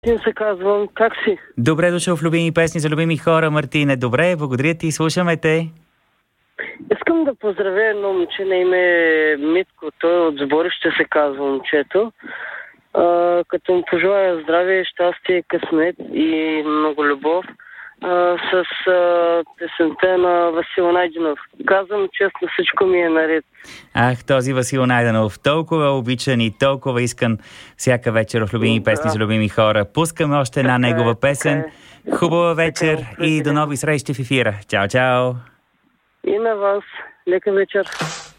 се казвам. Как си? Добре дошъл в Любими песни за любими хора, Мартине. Добре, благодаря ти, слушаме те. Искам да поздравя едно момче на име Митко. Той от Сборище се казва момчето. Като му пожелая здраве, щастие, късмет и много любов с песента на Васил Найденов. Казвам честно, всичко ми е наред. Ах, този Васил Найденов, толкова обичан и толкова искан всяка вечер в Любими песни за любими хора. Пускаме още една негова песен. Хубава вечер и до нови срещи в ефира. Чао, чао! И на вас. Лека вечер.